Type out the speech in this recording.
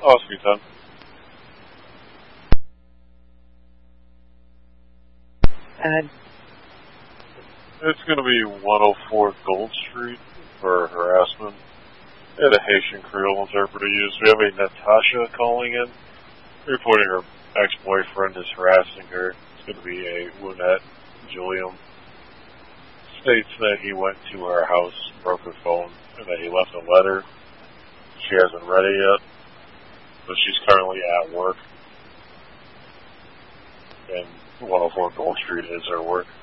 Oh, it's a good time. And It's going to be 104 Gold Street for harassment. They had a Haitian Creole interpreter used. We have a Natasha calling in, reporting her ex-boyfriend is harassing her. It's going to be a Wunette Julium. States that he went to her house, broke her phone, and that he left a letter. She hasn't read it yet, but she's currently at work. And 104 Gold Street is her work.